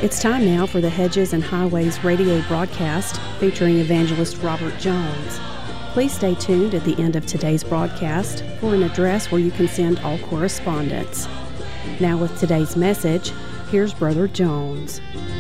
It's time now for the Hedges and Highways radio broadcast featuring evangelist Robert Jones. Please stay tuned at the end of today's broadcast for an address where you can send all correspondence. Now with today's message, here's Brother Jones.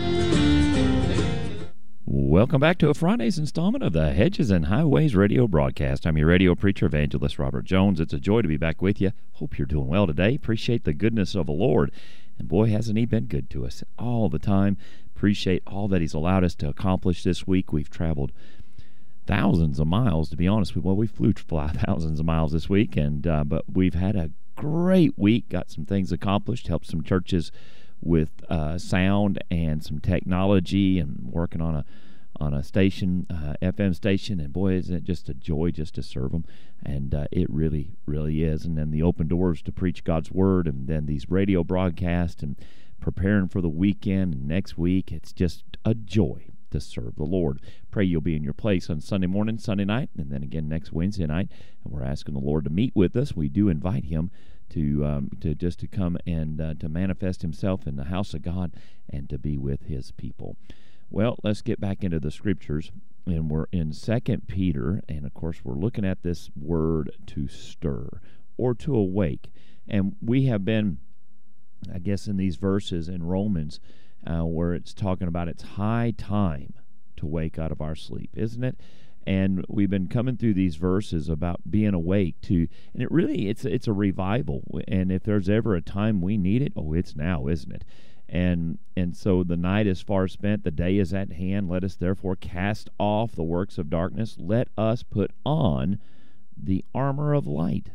Welcome back to a Friday's installment of the Hedges and Highways radio broadcast. I'm your radio preacher, evangelist Robert Jones. It's a joy to be back with you. Hope you're doing well today. Appreciate the goodness of the Lord. And boy, hasn't He been good to us all the time. Appreciate all that He's allowed us to accomplish this week. We've traveled thousands of miles, to be honest with you. Well, we flew thousands of miles this week, but we've had a great week. Got some things accomplished, helped some churches with sound and some technology, and working on a station, FM station, and boy, isn't it just a joy just to serve them. And it really, really is. And then the open doors to preach God's Word, and then these radio broadcasts, and preparing for the weekend and next week. It's just a joy to serve the Lord. Pray you'll be in your place on Sunday morning, Sunday night, and then again next Wednesday night. And we're asking the Lord to meet with us. We do invite Him to come and to manifest Himself in the house of God and to be with His people. Well, let's get back into the Scriptures, and we're in 2 Peter, and of course we're looking at this word to stir or to awake. And we have been, I guess, in these verses in Romans where it's talking about it's high time to wake out of our sleep, isn't it? And we've been coming through these verses about being awake to, and it's a revival. And if there's ever a time we need it, it's now, isn't it? And so the night is far spent, the day is at hand. Let us therefore cast off the works of darkness. Let us put on the armor of light.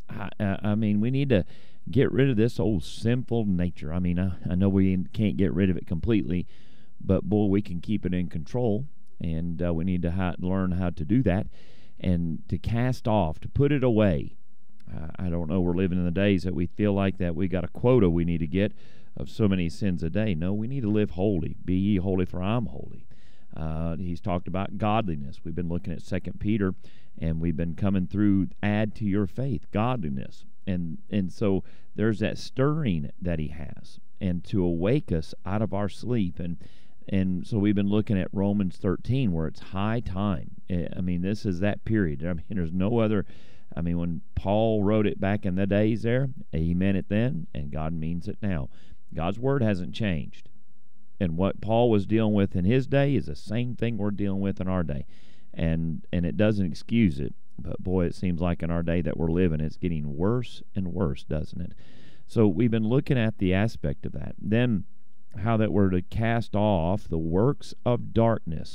I mean, we need to get rid of this old sinful nature. I mean, I know we can't get rid of it completely, but boy, we can keep it in control. And we need to learn how to do that, and to cast off, to put it away. I don't know, we're living in the days that we feel like that we got a quota we need to get of so many sins a day. No, we need to live holy. Be ye holy, for I'm holy. He's talked about godliness. We've been looking at 2 Peter, and we've been coming through, add to your faith, godliness. And so there's that stirring that he has, and to awake us out of our sleep. And so we've been looking at Romans 13, where it's high time. I mean, this is that period. I mean, there's no other. I mean, when Paul wrote it back in the days there, he meant it then, and God means it now. God's Word hasn't changed. And what Paul was dealing with in his day is the same thing we're dealing with in our day. And it doesn't excuse it. But boy, it seems like in our day that we're living, it's getting worse and worse, doesn't it? So we've been looking at the aspect of that. Then how that we're to cast off the works of darkness.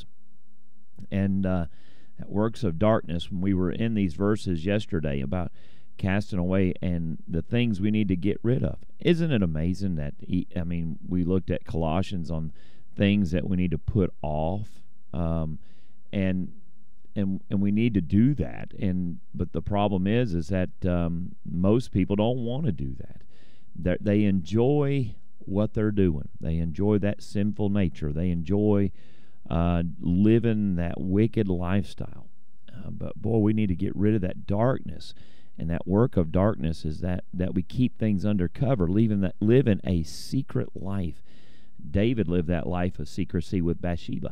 And works of darkness, when we were in these verses yesterday about casting away and the things we need to get rid of. Isn't it amazing that, we looked at Colossians on things that we need to put off, and we need to do that. But the problem is that most people don't want to do that. They enjoy what they're doing. They enjoy that sinful nature. They enjoy living that wicked lifestyle. But boy, we need to get rid of that darkness. And that work of darkness is that we keep things under cover, living a secret life. David lived that life of secrecy with Bathsheba.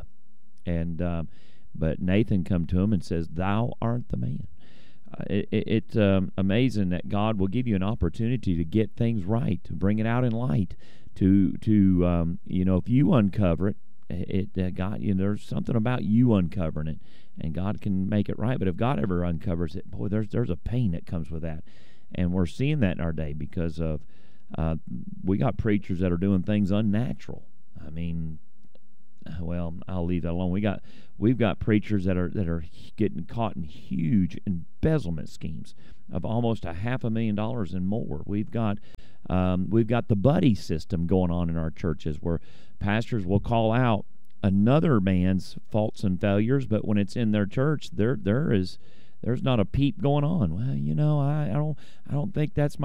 But Nathan come to him and says, "Thou art the man." It's amazing that God will give you an opportunity to get things right, to bring it out in light, to if you uncover it, God, there's something about you uncovering it, and God can make it right. But if God ever uncovers it, boy, there's a pain that comes with that, and we're seeing that in our day because of we got preachers that are doing things unnatural. I mean, well, I'll leave that alone. We've got preachers that are getting caught in huge embezzlement schemes of almost $500,000 and more. We've got the buddy system going on in our churches where pastors will call out another man's faults and failures, but when it's in their church, there's not a peep going on. Well, I don't think that's